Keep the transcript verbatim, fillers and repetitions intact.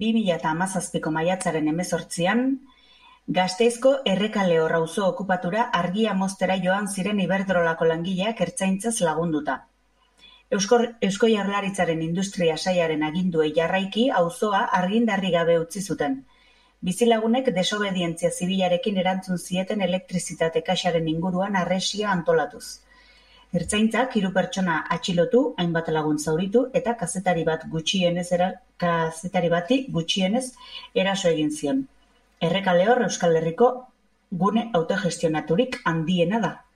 bi mila hamazazpiko maiatzaren hemezortzian, Gasteizko Errekalehor auzo okupatura argia moztera joan ziren Iberdrolako langileak ertzaintzaz lagunduta. Eusko Jaurlaritzaren industria sailaren aginduei jarraiki auzoa argindarri gabe utzi zuten. Bizilagunek desobedientzia zibilarekin erantzun zieten elektrizitate kaxaren inguruan arresia antolatuz. Ertzaintzak hiru pertsona atxilotu, hainbat lagun zauritu eta kazetari bat gutxienez era, kazetari bati gutxienez eraso egin zion. Errekalehor Euskal Herriko gune autogestionaturik handiena da.